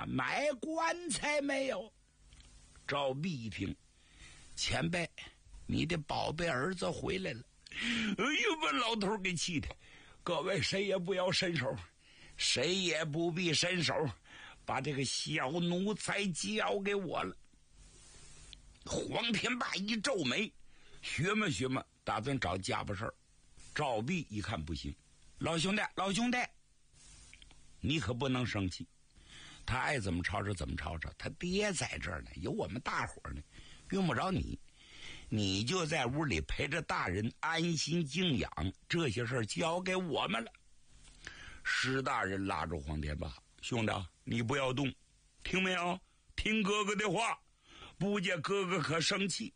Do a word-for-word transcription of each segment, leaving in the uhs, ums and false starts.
啊，买棺材没有？赵壁一听，前辈，你的宝贝儿子回来了。哎呦，把老头给气的，各位谁也不要伸手，谁也不必伸手，把这个小奴才交给我了。黄天霸一皱眉，学么学么，打算找家巴事儿。赵壁一看不行，老兄弟，老兄弟，你可不能生气，他爱怎么吵着怎么吵着，他爹在这儿呢，有我们大伙儿呢，用不着你，你就在屋里陪着大人安心静养，这些事儿交给我们了。石大人拉住黄天霸，兄弟，你不要动，听没有？听哥哥的话，不见哥哥可生气。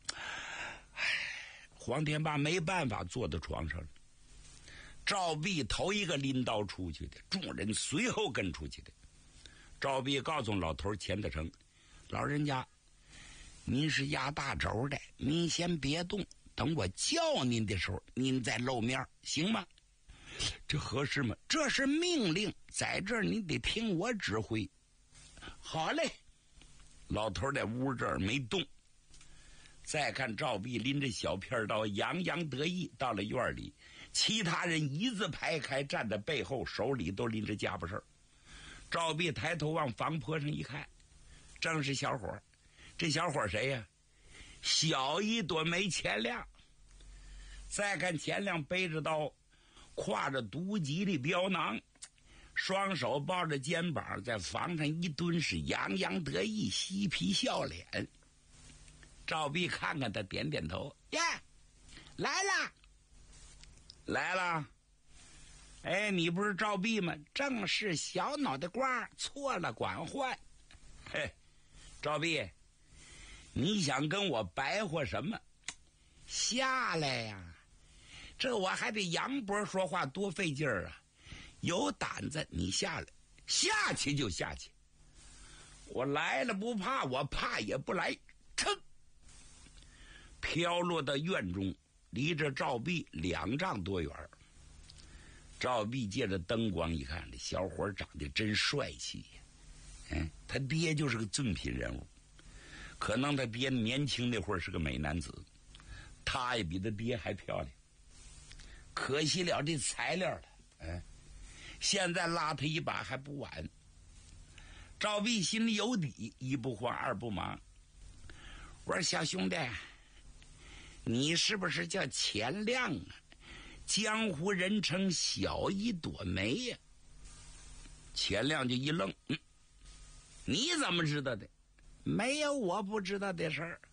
黄天霸没办法坐到床上了。赵壁头一个拎刀出去的，众人随后跟出去的。赵壁告诉老头钱德成，老人家，您是压大轴的，您先别动，等我叫您的时候您再露面，行吗？这合适吗？这是命令，在这儿你得听我指挥。好嘞。老头在屋这儿没动。再看赵壁拎着小片刀洋洋得意到了院里，其他人一字排开站在背后，手里都拎着家伙事儿。赵壁抬头往房坡上一看，正是小伙。这小伙谁呀？小一朵梅钱亮。再看钱亮背着刀，挎着毒吉利镖囊，双手抱着肩膀，在房上一蹲，是洋洋得意，嬉皮笑脸。赵壁看看他，点点头，耶，来了，来了。哎，你不是赵壁吗？正是小脑袋瓜，错了管换。嘿，赵壁，你想跟我白话什么？下来呀！这我还得杨伯说话多费劲儿啊！有胆子你下来，下去就下去。我来了不怕，我怕也不来。噌！飘落到院中，离着赵壁两丈多远。赵壁借着灯光一看，这小伙长得真帅气呀！嗯，他爹就是个俊品人物，可能他爹年轻那会儿是个美男子，他也比他爹还漂亮。可惜了这材料了，嗯，现在拉他一把还不晚。赵壁心里有底，一不慌二不忙。我说小兄弟，你是不是叫钱亮啊？江湖人称小一朵梅呀、啊。钱亮就一愣，嗯，你怎么知道的？没有我不知道的事儿。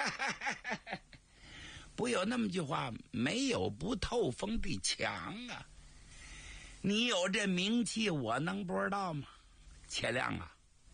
不有那么句话，没有不透风的墙啊。你有这名气，我能不知道吗？钱亮啊，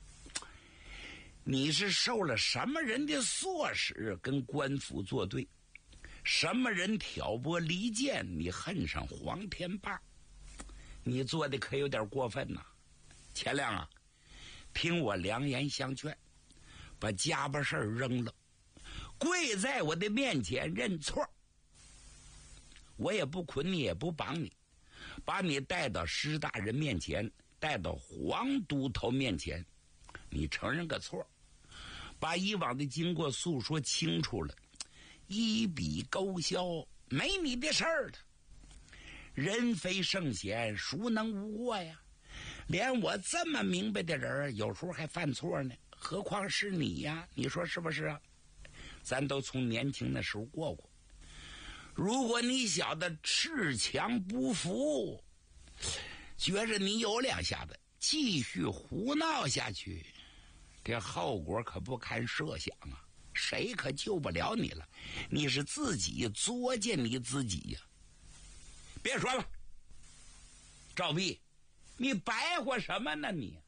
你是受了什么人的唆使跟官府作对？什么人挑拨离间，你恨上黄天霸？你做的可有点过分呐、啊！钱亮啊，听我良言相劝，把家巴事儿扔了，跪在我的面前认错。我也不捆你，也不绑你，把你带到施大人面前，带到黄都头面前，你承认个错，把以往的经过诉说清楚了，一笔勾销，没你的事儿了。人非圣贤，孰能无过呀？连我这么明白的人，有时候还犯错呢，何况是你呀？你说是不是啊？咱都从年轻的时候过过。如果你晓得恃强不服，觉着你有两下子，继续胡闹下去，这后果可不堪设想啊！谁可救不了你了？你是自己作践你自己呀、啊！别说了，赵壁，你白话什么呢你？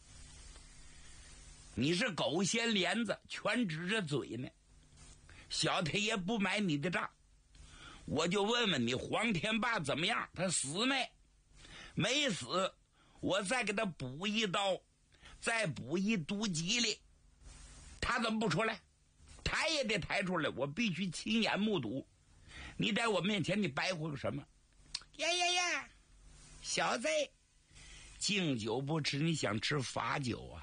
你是狗掀帘子，全指着嘴呢。小太爷不买你的账，我就问问你，黄天霸怎么样？他死没？没死，我再给他补一刀，再补一毒吉利，他怎么不出来？抬也得抬出来，我必须亲眼目睹。你在我面前你白活个什么？呀呀呀，小子，敬酒不吃，你想吃罚酒啊？